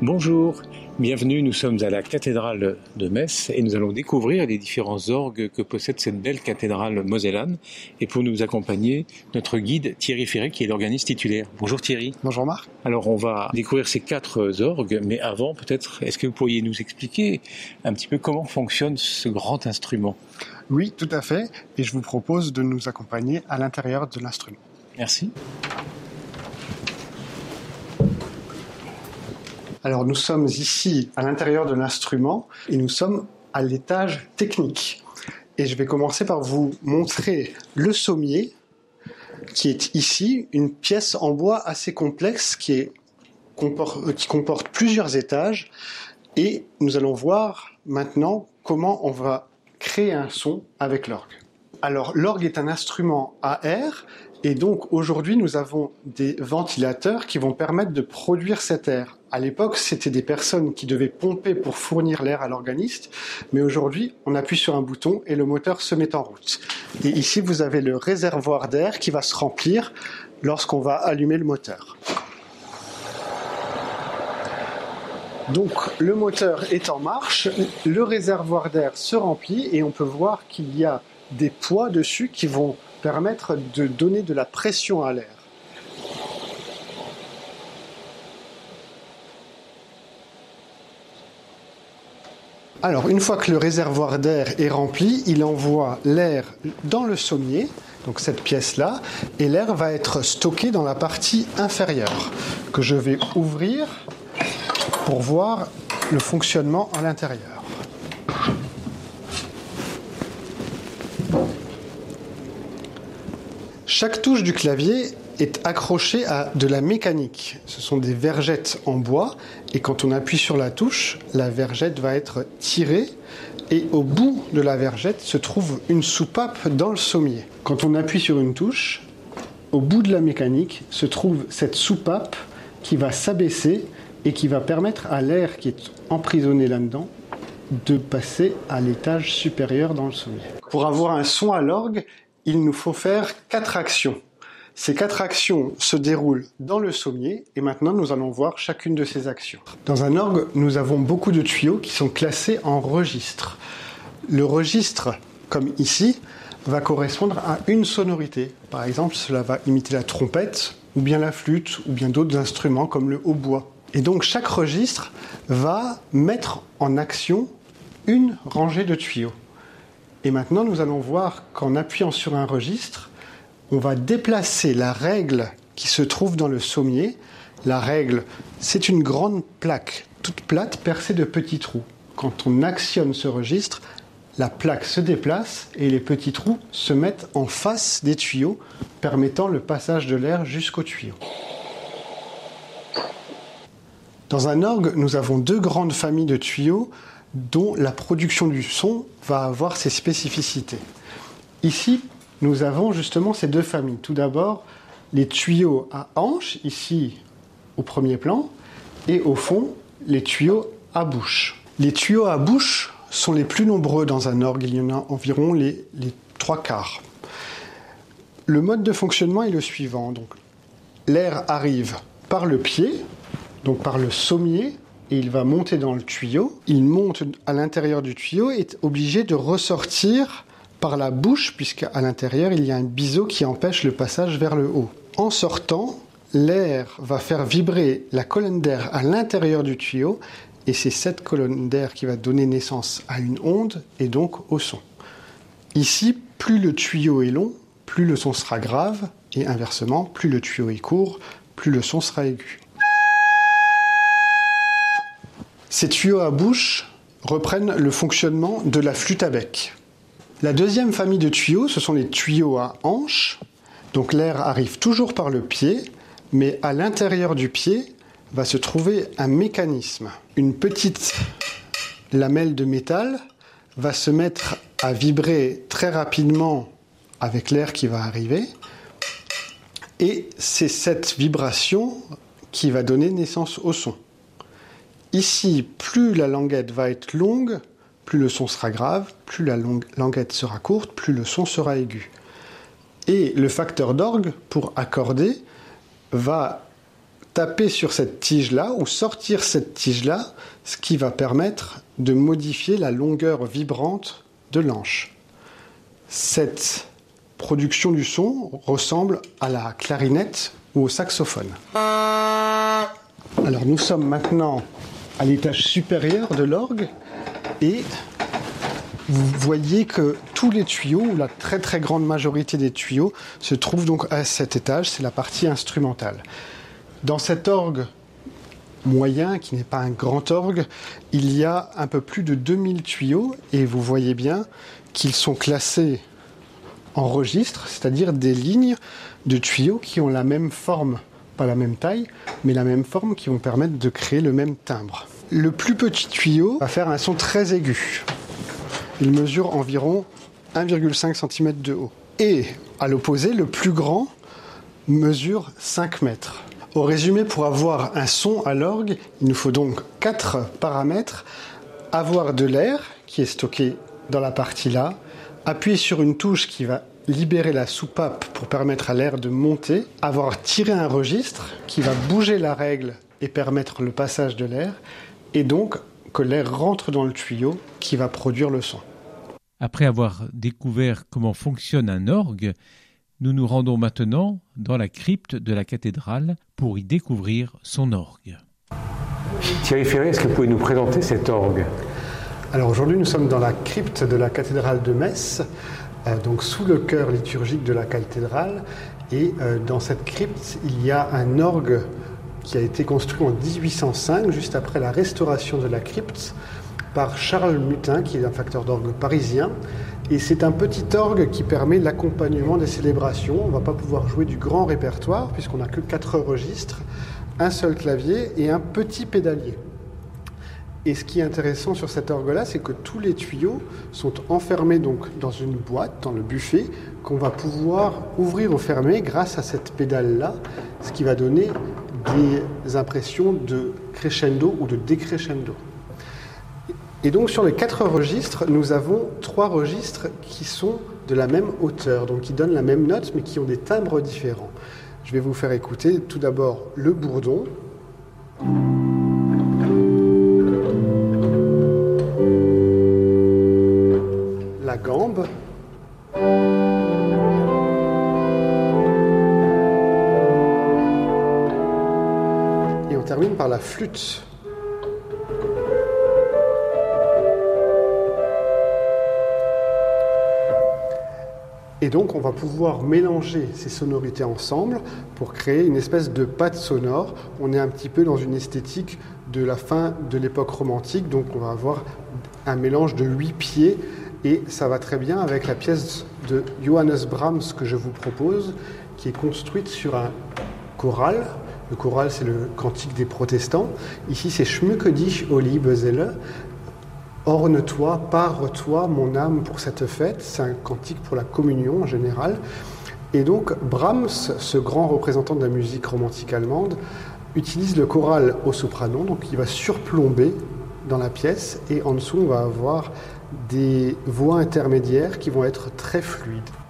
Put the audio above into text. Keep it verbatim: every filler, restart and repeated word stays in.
Bonjour, bienvenue, nous sommes à la cathédrale de Metz et nous allons découvrir les différents orgues que possède cette belle cathédrale mosellane. Et pour nous accompagner, notre guide Thierry Ferré qui est l'organiste titulaire. Bonjour Thierry. Bonjour Marc. Alors on va découvrir ces quatre orgues, mais avant peut-être, est-ce que vous pourriez nous expliquer un petit peu comment fonctionne ce grand instrument ? Oui, tout à fait, et je vous propose de nous accompagner à l'intérieur de l'instrument. Merci. Alors nous sommes ici à l'intérieur de l'instrument et nous sommes à l'étage technique. Et je vais commencer par vous montrer le sommier qui est ici, une pièce en bois assez complexe qui, est, qui comporte plusieurs étages. Et nous allons voir maintenant comment on va créer un son avec l'orgue. Alors l'orgue est un instrument à air et donc aujourd'hui nous avons des ventilateurs qui vont permettre de produire cet air. À l'époque, c'était des personnes qui devaient pomper pour fournir l'air à l'organiste, mais aujourd'hui, on appuie sur un bouton et le moteur se met en route. Et ici, vous avez le réservoir d'air qui va se remplir lorsqu'on va allumer le moteur. Donc, le moteur est en marche, le réservoir d'air se remplit et on peut voir qu'il y a des poids dessus qui vont permettre de donner de la pression à l'air. Alors, une fois que le réservoir d'air est rempli, il envoie l'air dans le sommier, donc cette pièce-là, et l'air va être stocké dans la partie inférieure, que je vais ouvrir pour voir le fonctionnement à l'intérieur. Chaque touche du clavier est accrochée à de la mécanique. Ce sont des vergettes en bois et quand on appuie sur la touche, la vergette va être tirée et au bout de la vergette se trouve une soupape dans le sommier. Quand on appuie sur une touche, au bout de la mécanique se trouve cette soupape qui va s'abaisser et qui va permettre à l'air qui est emprisonné là-dedans de passer à l'étage supérieur dans le sommier. Pour avoir un son à l'orgue, il nous faut faire quatre actions. Ces quatre actions se déroulent dans le sommier et maintenant nous allons voir chacune de ces actions. Dans un orgue, nous avons beaucoup de tuyaux qui sont classés en registres. Le registre, comme ici, va correspondre à une sonorité. Par exemple, cela va imiter la trompette, ou bien la flûte, ou bien d'autres instruments comme le hautbois. Et donc chaque registre va mettre en action une rangée de tuyaux. Et maintenant, nous allons voir qu'en appuyant sur un registre, on va déplacer la règle qui se trouve dans le sommier. La règle, c'est une grande plaque, toute plate, percée de petits trous. Quand on actionne ce registre, la plaque se déplace et les petits trous se mettent en face des tuyaux, permettant le passage de l'air jusqu'aux tuyaux. Dans un orgue, nous avons deux grandes familles de tuyaux dont la production du son va avoir ses spécificités. Ici, nous avons justement ces deux familles. Tout d'abord, les tuyaux à hanches, ici au premier plan, et au fond, les tuyaux à bouche. Les tuyaux à bouche sont les plus nombreux dans un orgue, il y en a environ les, les trois quarts. Le mode de fonctionnement est le suivant. Donc, l'air arrive par le pied, donc par le sommier, et il va monter dans le tuyau. Il monte à l'intérieur du tuyau et est obligé de ressortir par la bouche, puisqu'à l'intérieur, il y a un biseau qui empêche le passage vers le haut. En sortant, l'air va faire vibrer la colonne d'air à l'intérieur du tuyau, et c'est cette colonne d'air qui va donner naissance à une onde, et donc au son. Ici, plus le tuyau est long, plus le son sera grave, et inversement, plus le tuyau est court, plus le son sera aigu. Ces tuyaux à bouche reprennent le fonctionnement de la flûte à bec. La deuxième famille de tuyaux, ce sont les tuyaux à hanches. Donc l'air arrive toujours par le pied, mais à l'intérieur du pied va se trouver un mécanisme. Une petite lamelle de métal va se mettre à vibrer très rapidement avec l'air qui va arriver. Et c'est cette vibration qui va donner naissance au son. Ici, plus la languette va être longue, plus le son sera grave, plus la longue, languette sera courte, plus le son sera aigu. Et le facteur d'orgue, pour accorder, va taper sur cette tige-là ou sortir cette tige-là, ce qui va permettre de modifier la longueur vibrante de l'anche. Cette production du son ressemble à la clarinette ou au saxophone. Alors nous sommes maintenant à l'étage supérieur de l'orgue et vous voyez que tous les tuyaux, ou la très très grande majorité des tuyaux, se trouvent donc à cet étage, c'est la partie instrumentale. Dans cet orgue moyen, qui n'est pas un grand orgue, il y a un peu plus de deux mille tuyaux et vous voyez bien qu'ils sont classés en registres, c'est-à-dire des lignes de tuyaux qui ont la même forme, pas la même taille, mais la même forme qui vont permettre de créer le même timbre. Le plus petit tuyau va faire un son très aigu. Il mesure environ un virgule cinq centimètres de haut. Et à l'opposé, le plus grand mesure cinq mètres. Au résumé, pour avoir un son à l'orgue, il nous faut donc quatre paramètres. Avoir de l'air qui est stocké dans la partie là, appuyer sur une touche qui va libérer la soupape pour permettre à l'air de monter, avoir tiré un registre qui va bouger la règle et permettre le passage de l'air, et donc que l'air rentre dans le tuyau qui va produire le son. Après avoir découvert comment fonctionne un orgue, nous nous rendons maintenant dans la crypte de la cathédrale pour y découvrir son orgue. Thierry Ferré, est-ce que vous pouvez nous présenter cet orgue ? Alors aujourd'hui, nous sommes dans la crypte de la cathédrale de Metz, euh, donc sous le chœur liturgique de la cathédrale. Et euh, dans cette crypte, il y a un orgue qui a été construit en dix-huit cent cinq, juste après la restauration de la crypte, par Charles Mutin, qui est un facteur d'orgue parisien. Et c'est un petit orgue qui permet l'accompagnement des célébrations. On ne va pas pouvoir jouer du grand répertoire, puisqu'on n'a que quatre registres, un seul clavier et un petit pédalier. Et ce qui est intéressant sur cet orgue-là, c'est que tous les tuyaux sont enfermés donc dans une boîte, dans le buffet, qu'on va pouvoir ouvrir ou fermer grâce à cette pédale-là, ce qui va donner des impressions de crescendo ou de décrescendo. Et donc sur les quatre registres, nous avons trois registres qui sont de la même hauteur, donc qui donnent la même note, mais qui ont des timbres différents. Je vais vous faire écouter tout d'abord le bourdon. La gambe. Et on termine par la flûte. Et donc on va pouvoir mélanger ces sonorités ensemble pour créer une espèce de pâte sonore. On est un petit peu dans une esthétique de la fin de l'époque romantique, donc on va avoir un mélange de huit pieds et ça va très bien avec la pièce de Johannes Brahms que je vous propose, qui est construite sur un choral. Le choral, c'est le cantique des protestants. Ici, c'est Schmücke dich, o liebe Seele. Orne-toi, pare-toi, mon âme, pour cette fête. C'est un cantique pour la communion en général. Et donc, Brahms, ce grand représentant de la musique romantique allemande, utilise le choral au soprano, donc il va surplomber dans la pièce, et en dessous, on va avoir des voix intermédiaires qui vont être très fluides.